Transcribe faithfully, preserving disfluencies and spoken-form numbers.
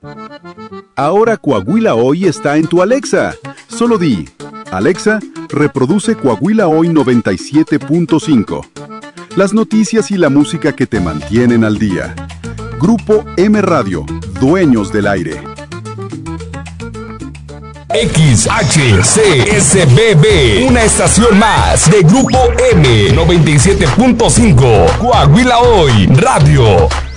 Ahora Coahuila Hoy está en tu Alexa. Solo di, Alexa, reproduce Coahuila Hoy noventa y siete punto cinco. Las noticias y la música que te mantienen al día. Grupo M Radio, dueños del aire. X H C S B B, una estación más de Grupo M noventa y siete punto cinco, Coahuila Hoy Radio.